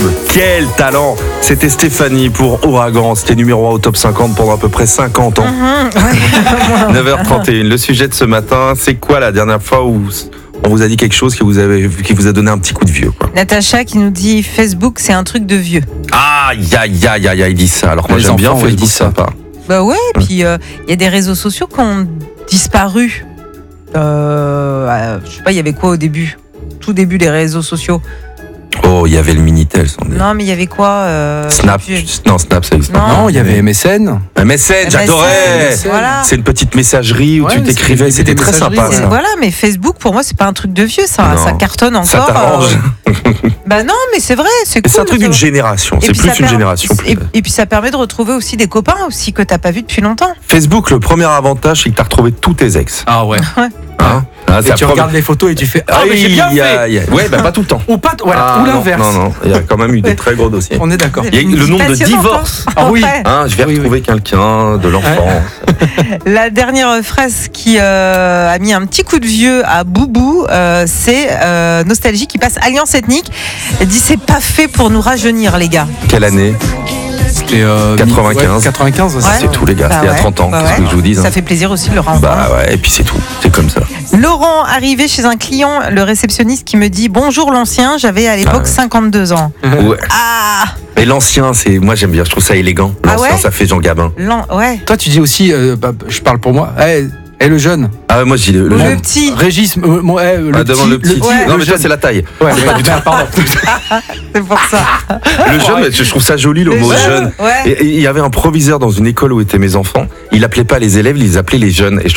Quel talent! C'était Stéphanie pour Ouragan. C'était numéro 1 au top 50 pendant à peu près 50 ans. 9h31. Le sujet de ce matin, c'est quoi la dernière fois où on vous a dit quelque chose qui vous a donné un petit coup de vieux, quoi? Natacha qui nous dit Facebook, c'est un truc de vieux. Aïe, il dit ça. Alors moi Les j'aime bien enfants, ils Facebook, disent ça. sympa. Bah ouais, puis il y a des réseaux sociaux qui ont disparu. Je sais pas, il y avait quoi au début? Tout début des réseaux sociaux. Oh, il y avait le Minitel, sans dire. Non, mais il y avait quoi Snap. Non, Snap, ça existe pas. Non. Non, il y avait MSN. MSN, j'adorais. Voilà. C'est une petite messagerie où Ouais, tu mais t'écrivais, c'était c'était des très messageries, sympa ouais. ça. Voilà, mais Facebook, pour moi, c'est pas un truc de vieux, ça Non. cartonne encore. Ça t'arrange. Bah non, mais c'est vrai, c'est cool. C'est un truc ça. d'une génération, Et c'est puis plus ça une per- génération. Et puis ça permet de retrouver aussi des copains aussi que t'as pas vu depuis longtemps. Facebook, le premier avantage, c'est que t'as retrouvé tous tes ex. Ah ouais. Hein Et tu regardes les photos et tu fais mais j'ai bien fait. Ouais, bah pas tout le temps. Ou pas, voilà, ou non, l'inverse. Non, il y a quand même eu des très gros dossiers. On est d'accord. Il y a eu le nombre de Passionnant, divorces. hein. Ah oui. Ouais. Hein, je vais Oui, retrouver quelqu'un de l'enfant. La dernière phrase qui a mis un petit coup de vieux à Boubou, c'est Nostalgie qui passe Alliance Ethnique. Elle dit c'est pas fait pour nous rajeunir les gars. Quelle année? C'était 95. ouais, 95, Ouais. C'est tout les gars, Bah c'était il y a ouais, 30 ans, bah qu'est-ce que ouais. je vous dis hein. Ça fait plaisir aussi de le rendre. Bah ouais, et puis c'est tout, c'est comme ça. Laurent, arrivé chez un client, le réceptionniste qui me dit bonjour l'ancien, j'avais à l'époque Ah ouais. 52 ans. Ouais. Ah, Mais l'ancien, c'est moi j'aime bien, je trouve ça élégant. Ah L'ancien, ouais ça fait Jean Gabin. ouais. Toi, tu dis aussi, je parle pour moi, le jeune. Ah ouais, moi je dis le Le jeune. petit, Régis, le Ah, demande le petit. Ouais. Non le mais toi jeune. c'est la taille. Ouais, pardon. c'est pour ça. Le jeune, mais je trouve ça joli le mot jeune. Ouais. Et il y avait un proviseur dans une école où étaient mes enfants. Il appelait pas les élèves, il les appelait les jeunes. Et je